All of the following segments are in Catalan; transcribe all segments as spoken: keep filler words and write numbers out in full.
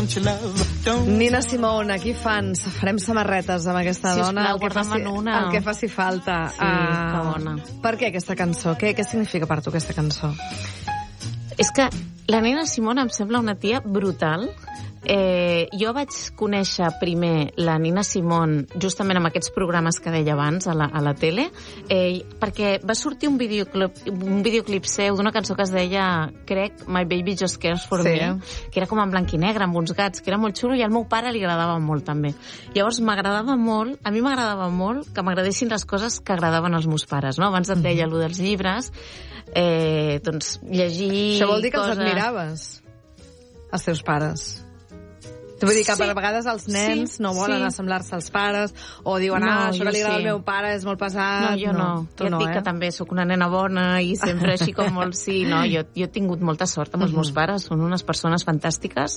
Nina Simone, aquí fans, farem samarretes amb aquesta Sisplau, dona, el que, faci, una. el que faci falta. Sí, uh, que bona. Per què aquesta cançó? Què, què significa per tu aquesta cançó? És que la Nina Simone em sembla una tia brutal. Eh, jo vaig conèixer primer la Nina Simone justament amb aquests programes que deia abans a la, a la tele, eh, perquè va sortir un videoclip, un videoclip seu d'una cançó que es deia, crec, My Baby Just Cares For Sí. Me, que era com en blanc i negre, amb uns gats, que era molt xulo, i al meu pare li agradava molt també. Llavors m'agradava molt, a mi m'agradava molt que m'agradessin les coses que agradaven als meus pares, no? Abans et deia allò dels llibres, eh, doncs llegir... Això vol dir que coses... els admiraves, els teus pares. Vull dir que Sí. per vegades els nens Sí, no volen sí. assemblar-se als pares o diuen, No, ah, això jo que li agrada sí. al meu pare és molt pesat. No, jo no. Tu Jo et no, dic eh? que també sóc una nena bona i sempre així com molt sí. No, jo, jo he tingut molta sort amb els meus pares, són unes persones fantàstiques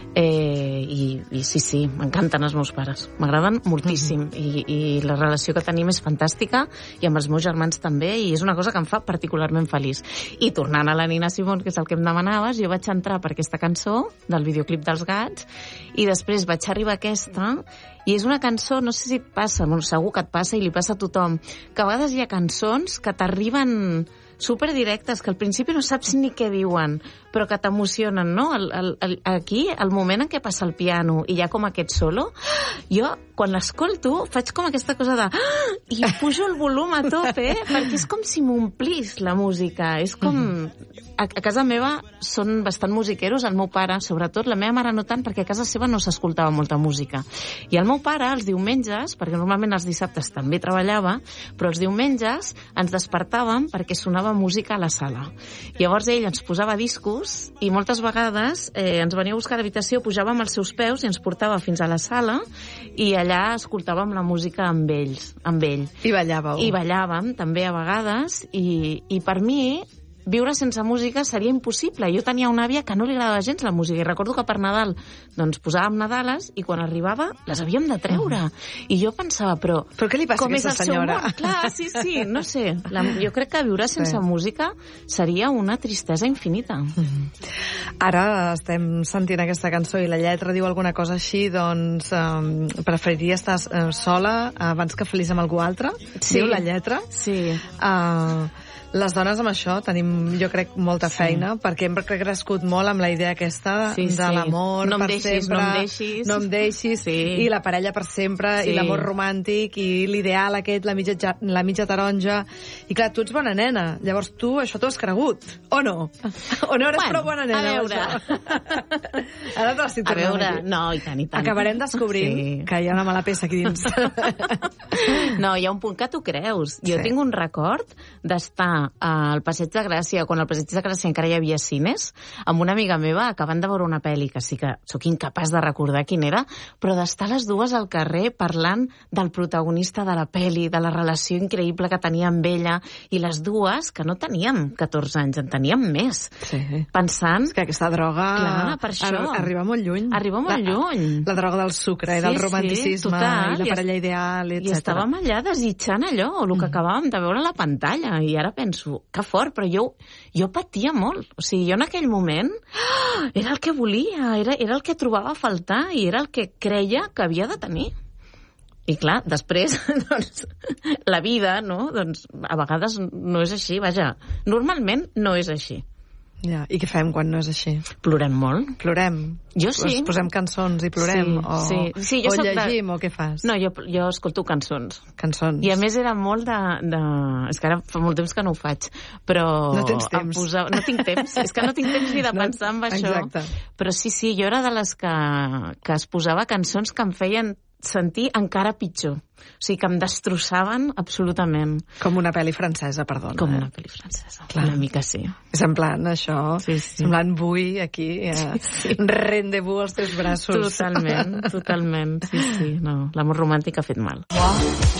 eh, i, i sí, sí, m'encanten els meus pares. M'agraden moltíssim I, i la relació que tenim és fantàstica i amb els meus germans també i és una cosa que em fa particularment feliç. I tornant a la Nina Simone, que és el que em demanaves, jo vaig entrar per aquesta cançó del videoclip dels gats i després vaig arribar a aquesta i és una cançó, no sé si et passa, bueno, segur que et passa i li passa a tothom, que a vegades hi ha cançons que t'arriben superdirectes, que al principi no saps ni què diuen, però que t'emocionen, no? El, el, el, aquí, el moment en què passa el piano i hi ha com aquest solo, jo, quan l'escolto, faig com aquesta cosa de... I pujo el volum a tope, perquè és com si m'omplís la música. És com... A, a casa meva són bastant musiqueros, el meu pare, sobretot, la meva mare no tant, perquè a casa seva no s'escoltava molta música. I el meu pare, els diumenges, perquè normalment els dissabtes també treballava, però els diumenges ens despertàvem perquè sonava música a la sala. Llavors ell ens posava discos i moltes vegades eh, ens venia a buscar a l'habitació, pujàvem als seus peus i ens portava fins a la sala i allà escoltàvem la música amb ells, amb ell. I ballàveu. I ballàvem també a vegades i, i per mi viure sense música seria impossible. Jo tenia una àvia que no li agradava gens la música i recordo que per Nadal doncs posàvem Nadales i quan arribava les havíem de treure. I jo pensava, però... Però què li passa com a aquesta és el seu senyora? món? Clar, sí, sí, no sé. La, jo crec que viure sense Sí. música seria una tristesa infinita. Ara estem sentint aquesta cançó i la lletra diu alguna cosa així, doncs um, preferiria estar uh, sola abans que feliç amb algú altre? Sí. Diu la lletra? Sí. Uh, les dones amb això tenim, jo crec, molta feina, sí. perquè hem crescut molt amb la idea aquesta Sí, de sí. l'amor No em per deixis, sempre, no em deixis. no em deixis, Sí. i la parella per sempre, Sí. i l'amor romàntic, i l'ideal aquest, la mitja, ja- la mitja taronja. I clar, tu ets bona nena, llavors tu això t'ho has cregut, o no? O no eres Bueno, prou bona nena? a amb veure. això? Ara te l'estic A tornant veure, aquí. no, i tant, i tant. Acabarem descobrint Sí. que hi ha una mala peça aquí dins. No, hi ha un punt que t'ho creus. Jo Sí. tinc un record d'estar al Passeig de Gràcia, quan al Passeig de Gràcia encara hi havia cines, amb una amiga meva acabant de veure una pel·li, que sí que sóc incapaç de recordar quin era, però d'estar les dues al carrer parlant del protagonista de la pel·li, de la relació increïble que tenia amb ella, i les dues, que no teníem catorze anys, en teníem més, Sí. pensant... És que aquesta droga Clar, per això. ar- arriba molt lluny. Arriba molt la, lluny. La droga del sucre i Sí, del sí, romanticisme total. i la I parella es- ideal, I etcètera. estàvem allà desitjant allò, el que acabàvem de veure a la pantalla, i ara penso, que fort, però jo, jo patia molt. O sigui, jo en aquell moment ah, era el que volia, era, era el que trobava a faltar i era el que creia que havia de tenir. I clar, després, doncs, la vida, no? Doncs a vegades no és així, vaja, normalment no és així. Ja. I què fem quan no és així? Plorem molt. Plorem? Jo sí. Ens posem cançons i plorem? Sí, o, sí. Sí, jo o soc de- llegim, o què fas? No, jo, jo escolto cançons. Cançons. I a més era molt de, de... És que ara fa molt temps que no ho faig, però... No tens temps. Em posava... No tinc temps, és que no tinc temps ni de No, pensar en això. exacte. Però sí, sí, jo era de les que, que es posava cançons que em feien sentir encara pitjor. O sigui, que em destrossaven absolutament. Com una pel·li francesa, perdona. Com eh? una pel·li francesa. Clar. Una mica sí. Semblant això, Sí, sí. semblant bui aquí, eh, Sí, sí. rendez-vous als teus braços. Totalment, totalment. Sí, sí. No, l'amor romàntic ha fet mal.